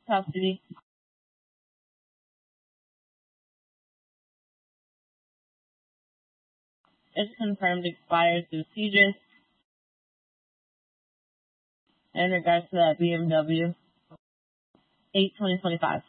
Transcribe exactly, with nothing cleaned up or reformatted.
custody. It's confirmed expires through C J in regards to that B M W eight twenty twenty-five.